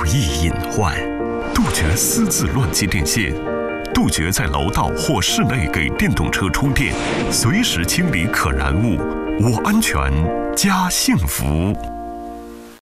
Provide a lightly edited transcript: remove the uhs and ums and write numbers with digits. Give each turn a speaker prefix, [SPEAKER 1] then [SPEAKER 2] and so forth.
[SPEAKER 1] 易隐患，杜绝私自乱接电线，杜绝在楼道或室内给电动车充电，随时清理可燃物。我安全加幸福。